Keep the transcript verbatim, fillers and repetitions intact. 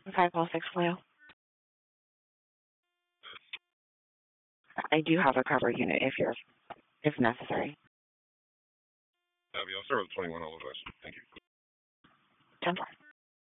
five oh six Leo. I do have a cover unit if you're if necessary. Abby, I'll start with twenty-one all of us. Thank you. ten four.